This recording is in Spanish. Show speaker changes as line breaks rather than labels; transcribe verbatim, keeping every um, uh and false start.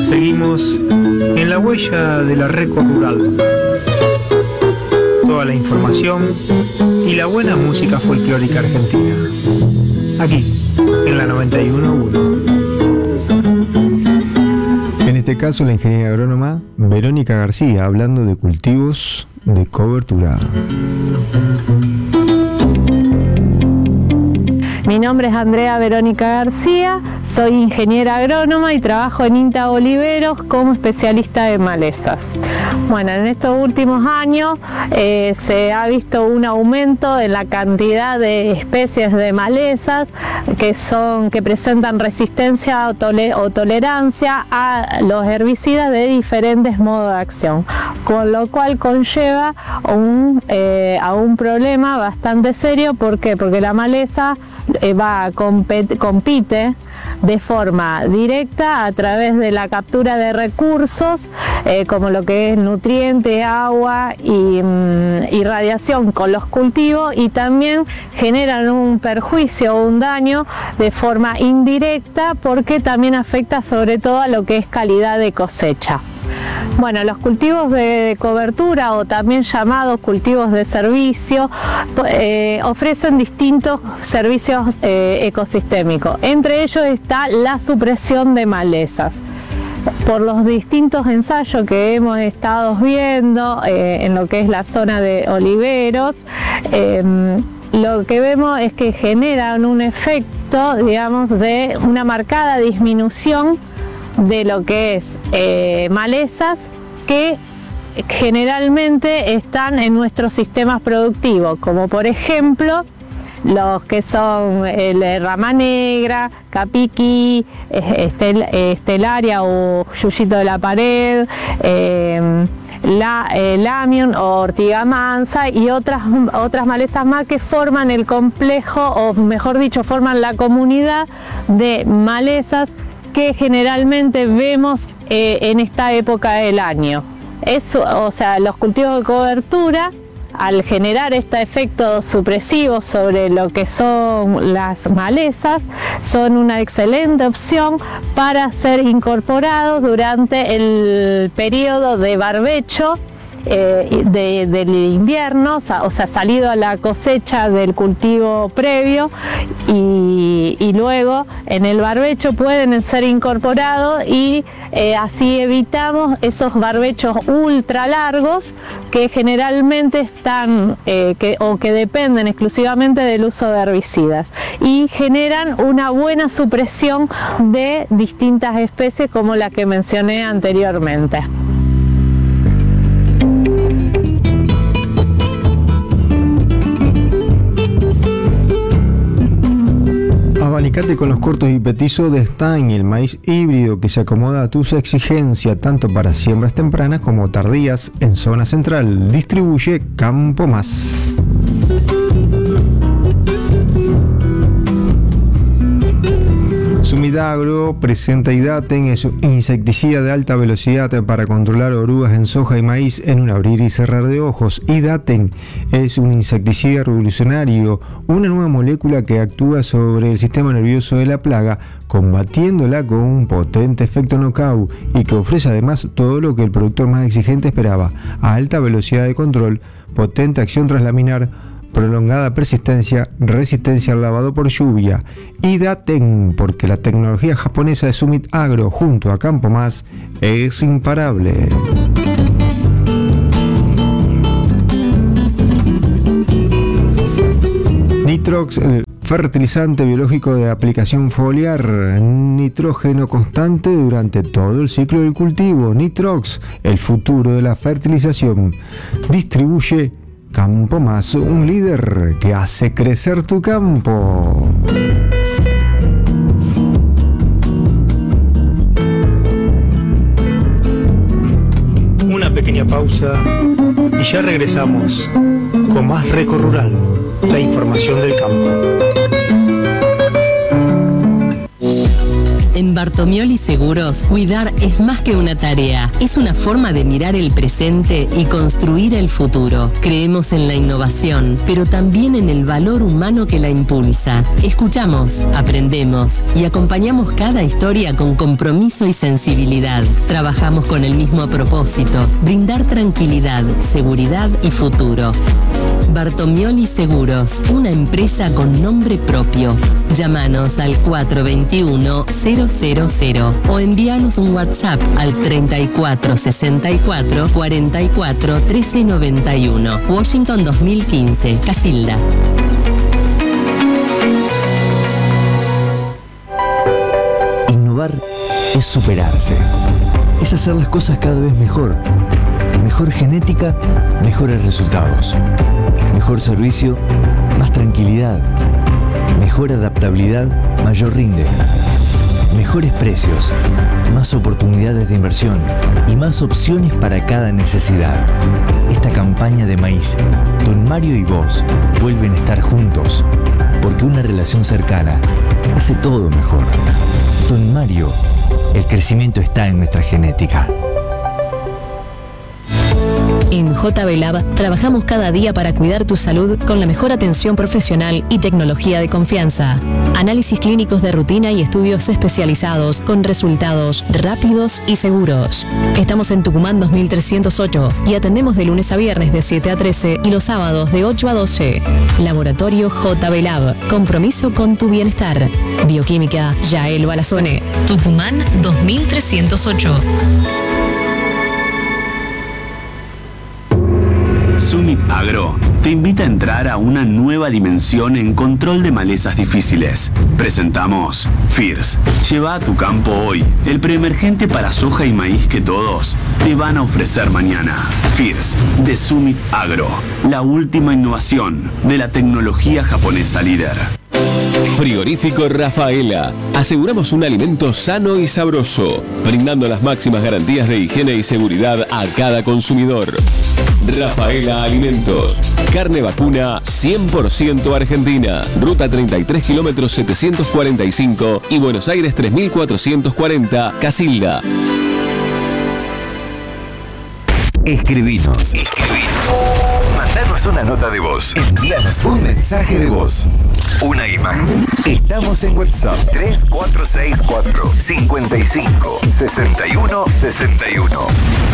Seguimos en la huella de la Reco Rural. Toda la información y la buena música folclórica argentina. Aquí, en la noventa y uno punto uno.
En este caso, la ingeniera agrónoma Verónica García, hablando de cultivos de cobertura.
Mi nombre es Andrea Verónica García, soy ingeniera agrónoma y trabajo en INTA Oliveros como especialista de malezas. Bueno, en estos últimos años eh, se ha visto un aumento en la cantidad de especies de malezas que, son, que presentan resistencia o, tole, o tolerancia a los herbicidas de diferentes modos de acción, con lo cual conlleva un, eh, a un problema bastante serio. ¿Por qué? Porque la maleza va compete, compite de forma directa a través de la captura de recursos eh, como lo que es nutriente, agua y, mm, y radiación con los cultivos, y también generan un perjuicio o un daño de forma indirecta porque también afecta sobre todo a lo que es calidad de cosecha. Bueno, los cultivos de, de cobertura, o también llamados cultivos de servicio, eh, ofrecen distintos servicios eh, ecosistémicos. Entre ellos está la supresión de malezas. Por los distintos ensayos que hemos estado viendo eh, en lo que es la zona de oliveros, eh, lo que vemos es que generan un efecto, digamos, de una marcada disminución de lo que es eh, malezas que generalmente están en nuestros sistemas productivos, como por ejemplo los que son el rama negra, capiqui, estel, estelaria o yuyito de la pared, eh, la, eh, lamium o ortiga mansa y otras, otras malezas más que forman el complejo, o mejor dicho, forman la comunidad de malezas que generalmente vemos eh, en esta época del año. Eso, o sea, los cultivos de cobertura, al generar este efecto supresivo sobre lo que son las malezas, son una excelente opción para ser incorporados durante el periodo de barbecho Eh, de, del invierno, o sea, salido a la cosecha del cultivo previo, y, y luego en el barbecho pueden ser incorporados, y eh, así evitamos esos barbechos ultra largos que generalmente están eh, que, o que dependen exclusivamente del uso de herbicidas, y generan una buena supresión de distintas especies como la que mencioné anteriormente.
Abanicate con los cortos y petizos de Stein, el maíz híbrido que se acomoda a tus exigencias tanto para siembras tempranas como tardías en zona central. Distribuye Campo Más. Sumidagro presenta Idaten, es un insecticida de alta velocidad para controlar orugas en soja y maíz en un abrir y cerrar de ojos. Idaten es un insecticida revolucionario, una nueva molécula que actúa sobre el sistema nervioso de la plaga, combatiéndola con un potente efecto knockout, y que ofrece además todo lo que el productor más exigente esperaba: alta velocidad de control, potente acción translaminar, prolongada persistencia, resistencia al lavado por lluvia. Idaten, porque la tecnología japonesa de Summit Agro junto a Campo Más es imparable. Nitrox, el fertilizante biológico de aplicación foliar, nitrógeno constante durante todo el ciclo del cultivo. Nitrox, el futuro de la fertilización. Distribuye Campo Más, un líder que hace crecer tu campo.
Una pequeña pausa y ya regresamos con más Reco Rural, la información del campo.
En Bartomioli Seguros, cuidar es más que una tarea, es una forma de mirar el presente y construir el futuro. Creemos en la innovación, pero también en el valor humano que la impulsa. Escuchamos, aprendemos y acompañamos cada historia con compromiso y sensibilidad. Trabajamos con el mismo propósito, brindar tranquilidad, seguridad y futuro. Bartomioli Seguros, una empresa con nombre propio. Llámanos al cuatro dos uno, cero cero cero o envíanos un WhatsApp al treinta y cuatro sesenta y cuatro cuarenta y cuatro trece noventa y uno. Washington dos mil quince, Casilda.
Innovar es superarse. Es hacer las cosas cada vez mejor. Mejor genética, mejores resultados. Mejor servicio, más tranquilidad. Mejor adaptabilidad, mayor rinde. Mejores precios, más oportunidades de inversión y más opciones para cada necesidad. Esta campaña de maíz, Don Mario y vos vuelven a estar juntos, porque una relación cercana hace todo mejor. Don Mario, el crecimiento está en nuestra genética.
En J B Lab trabajamos cada día para cuidar tu salud con la mejor atención profesional y tecnología de confianza. Análisis clínicos de rutina y estudios especializados con resultados rápidos y seguros. Estamos en Tucumán dos mil trescientos ocho y atendemos de lunes a viernes de siete a trece y los sábados de ocho a doce. Laboratorio J B Lab. Compromiso con tu bienestar. Bioquímica Yael Balazone. Tucumán dos mil trescientos ocho.
Summit Agro te invita a entrar a una nueva dimensión en control de malezas difíciles. Presentamos Fierce. Lleva a tu campo hoy el preemergente para soja y maíz que todos te van a ofrecer mañana. Fierce de Summit Agro, la última innovación de la tecnología japonesa líder.
Frigorífico Rafaela. Aseguramos un alimento sano y sabroso, brindando las máximas garantías de higiene y seguridad a cada consumidor. Rafaela Alimentos. Carne vacuna cien por ciento argentina. Ruta treinta y tres kilómetros setecientos cuarenta y cinco y Buenos Aires tres mil cuatrocientos cuarenta, Casilda.
Escribinos. Escribinos. Mandanos una nota de voz. Envíanos un mensaje de voz. Una imagen. Estamos en WhatsApp tres cuatro seis cuatro, cinco cinco, seis uno seis uno.